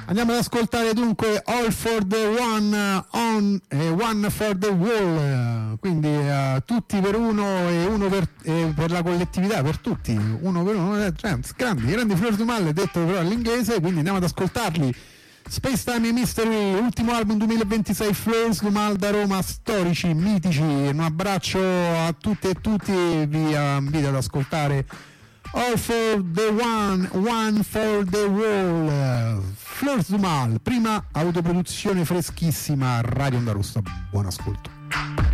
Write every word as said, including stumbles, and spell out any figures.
Andiamo ad ascoltare dunque All for the One, on, eh, One for the Wall, quindi uh, tutti per uno e uno per, eh, per la collettività, per tutti, uno per uno, eh, cioè, grandi, grandi Fleurs du Mal, detto però all'inglese, quindi andiamo ad ascoltarli. Space Time e Mystery, ultimo album duemilaventisei, Fleurs du Mal da Roma, storici, mitici, un abbraccio a tutti e tutti e vi invito ad ascoltare All for the One, One for the Wall, Fleurs du Mal, prima autoproduzione freschissima, Radio Onda Rossa, buon ascolto.